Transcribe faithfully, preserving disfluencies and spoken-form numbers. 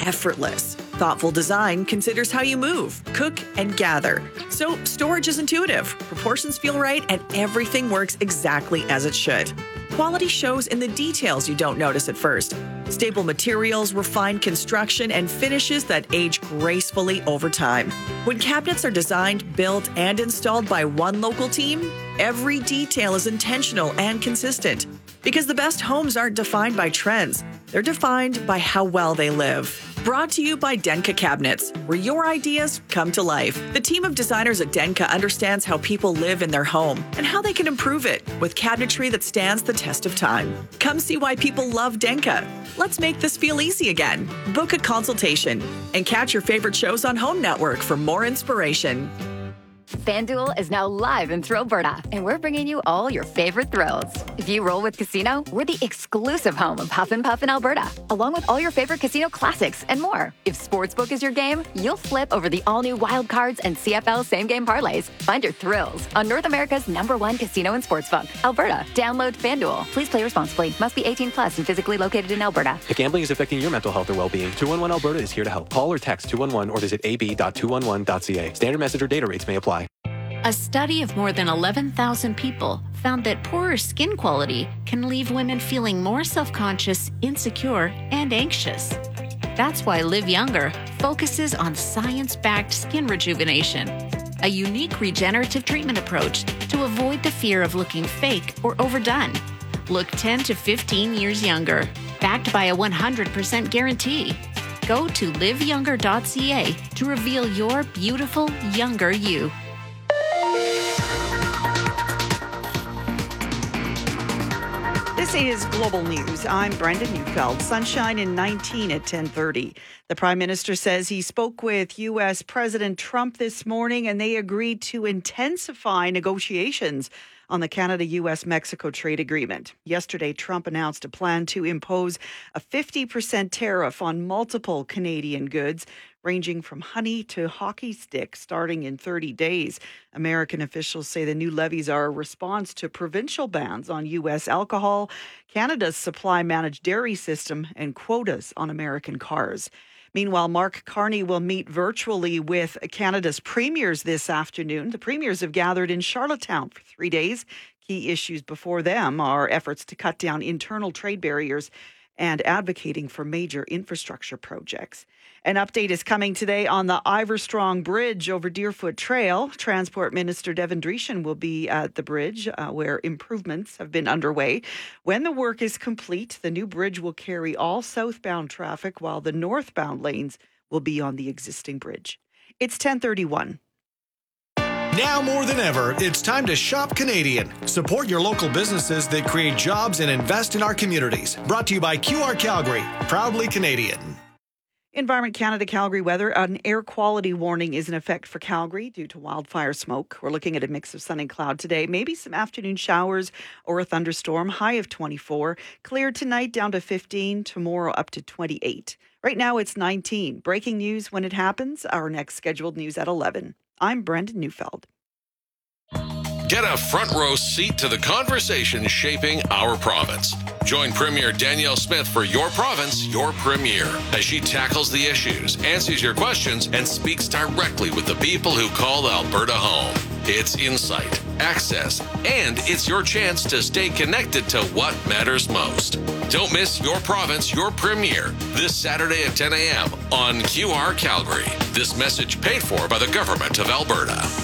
effortless. Thoughtful design considers how you move, cook, and gather. So storage is intuitive, proportions feel right, and everything works exactly as it should. Quality shows in the details you don't notice at first. Stable materials, refined construction, and finishes that age gracefully over time. When cabinets are designed, built, and installed by one local team, every detail is intentional and consistent. Because the best homes aren't defined by trends, they're defined by how well they live. Brought to you by Denka Cabinets, where your ideas come to life. The team of designers at Denka understands how people live in their home and how they can improve it with cabinetry that stands the test of time. Come see why people love Denka. Let's make this feel easy again. Book a consultation and catch your favorite shows on Home Network for more inspiration. FanDuel is now live in Thrillberta, and we're bringing you all your favorite thrills. If you roll with Casino, we're the exclusive home of Huff and Puff in Alberta, along with all your favorite casino classics and more. If Sportsbook is your game, you'll flip over the all-new Wild Cards and C F L same-game parlays. Find your thrills on North America's number one casino and sportsbook, Alberta. Download FanDuel. Please play responsibly. Must be eighteen plus and physically located in Alberta. If gambling is affecting your mental health or well-being, two one one Alberta is here to help. Call or text two one one or visit a b dot two one one dot c a. Standard message or data rates may apply. A study of more than eleven thousand people found that poorer skin quality can leave women feeling more self-conscious, insecure, and anxious. That's why Live Younger focuses on science-backed skin rejuvenation, a unique regenerative treatment approach to avoid the fear of looking fake or overdone. Look ten to fifteen years younger, backed by a one hundred percent guarantee. Go to live younger dot c a to reveal your beautiful, younger you. This is Global News. I'm Brenda Neufeld. Sunshine in nineteen at ten thirty. The Prime Minister says he spoke with U S President Trump this morning and they agreed to intensify negotiations on the Canada-U S Mexico trade agreement. Yesterday, Trump announced a plan to impose a fifty percent tariff on multiple Canadian goods, ranging from honey to hockey sticks, starting in thirty days. American officials say the new levies are a response to provincial bans on U S alcohol, Canada's supply-managed dairy system, and quotas on American cars. Meanwhile, Mark Carney will meet virtually with Canada's premiers this afternoon. The premiers have gathered in Charlottetown for three days. Key issues before them are efforts to cut down internal trade barriers and advocating for major infrastructure projects. An update is coming today on the Iverstrong Bridge over Deerfoot Trail. Transport Minister Devin Dreeshen will be at the bridge uh, where improvements have been underway. When the work is complete, the new bridge will carry all southbound traffic while the northbound lanes will be on the existing bridge. It's ten thirty-one. Now more than ever, it's time to shop Canadian. Support your local businesses that create jobs and invest in our communities. Brought to you by Q R Calgary, proudly Canadian. Environment Canada Calgary weather. An air quality warning is in effect for Calgary due to wildfire smoke. We're looking at a mix of sun and cloud today. Maybe some afternoon showers or a thunderstorm. High of twenty-four. Clear tonight down to fifteen. Tomorrow up to twenty-eight. Right now it's nineteen. Breaking news when it happens. Our next scheduled news at eleven. I'm Brenda Neufeld. Get a front row seat to the conversation shaping our province. Join Premier Danielle Smith for Your Province, Your Premier, as she tackles the issues, answers your questions, and speaks directly with the people who call Alberta home. It's insight, access, and it's your chance to stay connected to what matters most. Don't miss Your Province, Your Premier this Saturday at ten a.m. on Q R Calgary. This message paid for by the Government of Alberta.